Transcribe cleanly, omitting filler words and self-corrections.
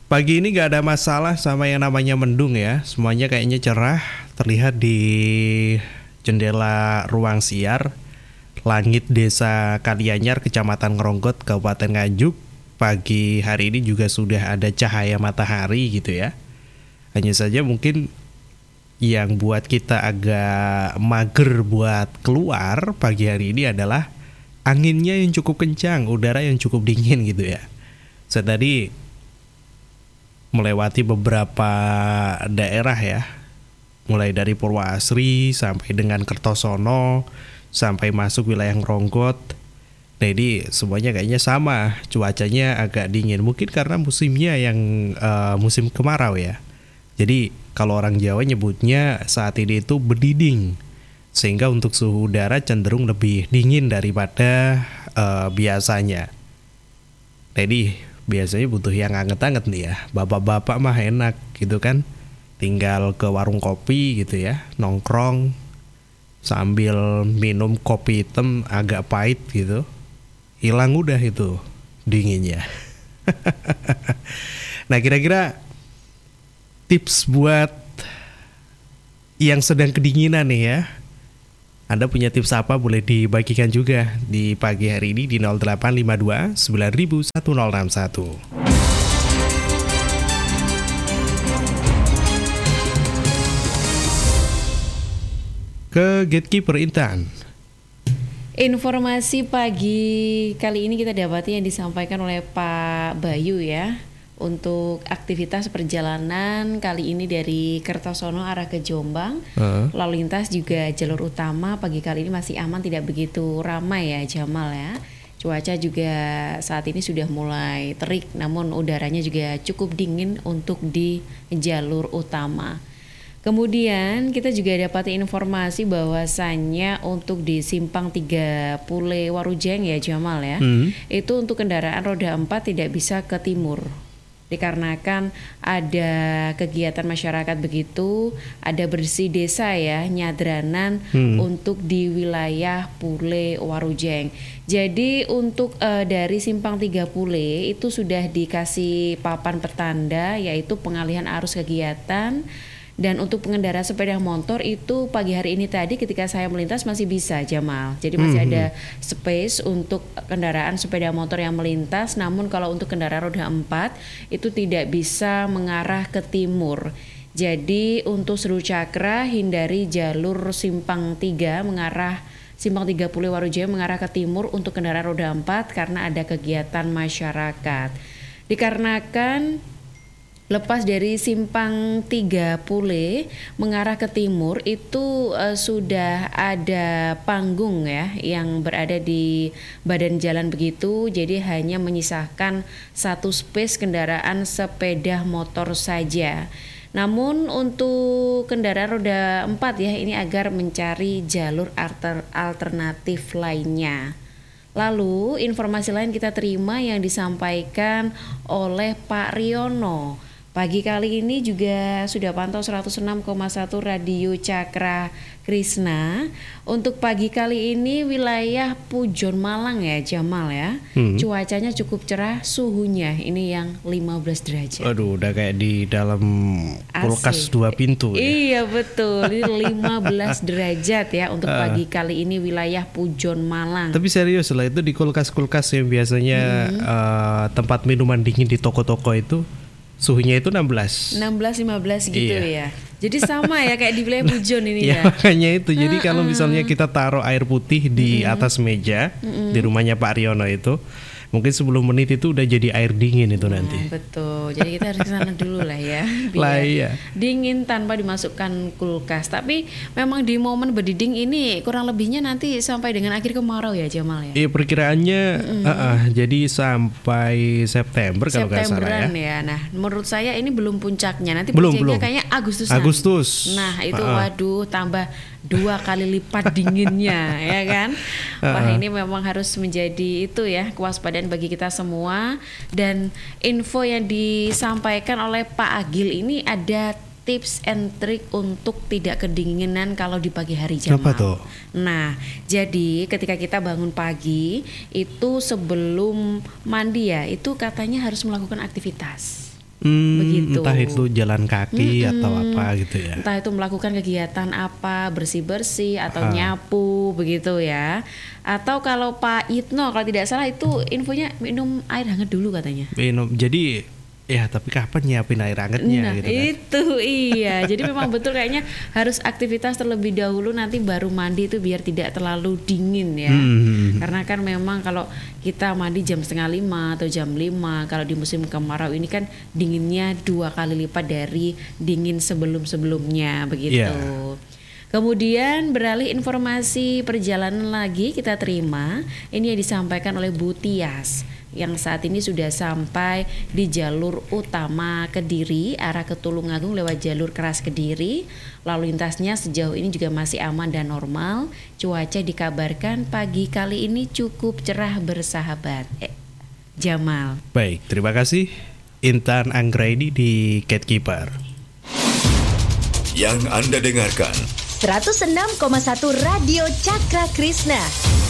Pagi ini gak ada masalah sama yang namanya mendung ya. Semuanya kayaknya cerah. Terlihat di jendela ruang siar. Langit Desa Kalianyar, Kecamatan Ngeronggot, Kabupaten Nganjuk. Pagi hari ini juga sudah ada cahaya matahari gitu ya. Hanya saja mungkin yang buat kita agak mager buat keluar pagi hari ini adalah anginnya yang cukup kencang, udara yang cukup dingin gitu ya. Saya tadi melewati beberapa daerah ya, mulai dari Purwasri sampai dengan Kertosono, sampai masuk wilayah Ngeronggot. Nah ini semuanya kayaknya sama, cuacanya agak dingin. Mungkin karena musimnya yang musim kemarau ya. Jadi kalau orang Jawa nyebutnya saat ini itu bediding, sehingga untuk suhu udara cenderung lebih dingin daripada biasanya. Jadi biasanya butuh yang anget-anget nih ya. Bapak-bapak mah enak gitu kan, tinggal ke warung kopi gitu ya, nongkrong sambil minum kopi hitam agak pahit gitu, hilang udah itu dinginnya. Nah kira-kira tips buat yang sedang kedinginan nih ya, Anda punya tips apa? Boleh dibagikan juga di pagi hari ini di 0852 9000 1061. Ke Gatekeeper Intan. Informasi pagi kali ini kita dapati yang disampaikan oleh Pak Bayu ya. Untuk aktivitas perjalanan kali ini dari Kertosono arah ke Jombang, lalu lintas juga jalur utama pagi kali ini masih aman, tidak begitu ramai ya Jamal ya. Cuaca juga saat ini sudah mulai terik, namun udaranya juga cukup dingin untuk di jalur utama. Kemudian kita juga dapat informasi bahwasannya untuk di Simpang 3 Pule Warujeng ya Jamal ya, itu untuk kendaraan roda 4 tidak bisa ke timur. Dikarenakan ada kegiatan masyarakat begitu, ada bersih desa ya, nyadranan untuk di wilayah Pule Warujeng. Jadi untuk dari Simpang 3 Pule itu sudah dikasih papan petanda yaitu pengalihan arus kegiatan. Dan untuk pengendara sepeda motor itu pagi hari ini tadi ketika saya melintas masih bisa Jamal. Jadi masih ada space untuk kendaraan sepeda motor yang melintas. Namun kalau untuk kendaraan roda 4 itu tidak bisa mengarah ke timur. Jadi untuk Seru Cakra hindari jalur Simpang 3 mengarah Simpang 3 Pule Warujeng mengarah ke timur untuk kendaraan roda 4 karena ada kegiatan masyarakat. Dikarenakan lepas dari Simpang 3 Pule mengarah ke timur itu sudah ada panggung ya yang berada di badan jalan begitu, jadi hanya menyisakan satu space kendaraan sepeda motor saja. Namun untuk kendaraan roda 4 ya ini agar mencari jalur alternatif lainnya. Lalu informasi lain kita terima yang disampaikan oleh Pak Riono. Pagi kali ini juga sudah pantau 106,1 Radio Cakra Krisna. Untuk pagi kali ini wilayah Pujon Malang ya Jamal ya. Cuacanya cukup cerah, suhunya ini yang 15 derajat. Aduh, udah kayak di dalam kulkas 2 pintu ya. Iya betul, ini 15 derajat ya untuk pagi kali ini wilayah Pujon Malang. Tapi serius lah, itu di kulkas-kulkas yang biasanya tempat minuman dingin di toko-toko itu suhunya itu 16-15 gitu ya. Jadi sama ya kayak di wilayah Pujon ini ya. Makanya itu. Jadi kalau misalnya kita taruh air putih di atas meja di rumahnya Pak Riono itu, mungkin 10 menit itu udah jadi air dingin itu nanti. Betul. Jadi kita harus ke sana dulu lah ya. Biar dingin tanpa dimasukkan kulkas. Tapi memang di momen berdiding ini kurang lebihnya nanti sampai dengan akhir kemarau ya Jamal ya. Iya perkiraannya jadi sampai September kalau nggak salah ya. Nah menurut saya ini belum puncaknya. Nanti puncaknya kayaknya Agustus. Nah itu waduh tambah 2 kali lipat dinginnya ya kan. Wah ini memang harus menjadi itu ya kewaspadaan bagi kita semua. Dan info yang disampaikan oleh Pak Agil ini ada tips and trick untuk tidak kedinginan kalau di pagi hari Jamal. Apa tuh? Nah, jadi ketika kita bangun pagi itu sebelum mandi ya, itu katanya harus melakukan aktivitas. Begitu. Entah itu jalan kaki atau apa gitu ya. Entah itu melakukan kegiatan apa, bersih-bersih atau nyapu begitu ya. Atau kalau Pak Itno kalau tidak salah itu infonya minum air hangat dulu katanya. Minum. Jadi ya tapi kapan nyiapin air hangatnya Nah gitu kan. itu iya. Jadi memang betul kayaknya harus aktivitas terlebih dahulu nanti baru mandi itu biar tidak terlalu dingin ya. Karena kan memang kalau kita mandi jam 4:30 atau jam 5, kalau di musim kemarau ini kan dinginnya 2 kali lipat dari dingin sebelum-sebelumnya begitu. Yeah. Kemudian beralih informasi perjalanan lagi kita terima, ini yang disampaikan oleh Bu Tias yang saat ini sudah sampai di jalur utama Kediri arah ke Tulungagung lewat jalur Keras Kediri. Lalu lintasnya sejauh ini juga masih aman dan normal. Cuaca dikabarkan pagi kali ini cukup cerah bersahabat. Jamal. Baik, terima kasih Intan Anggraini di Gatekeeper. Yang Anda dengarkan 106,1 Radio Cakra Krishna.